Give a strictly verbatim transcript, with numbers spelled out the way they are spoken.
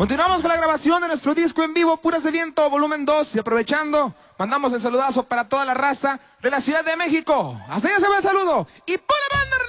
Continuamos con la grabación de nuestro disco en vivo, Puras de Viento, volumen dos. Y aprovechando, mandamos el saludazo para toda la raza de la Ciudad de México. Hasta allá se va el saludo. Y ¡pon la banda!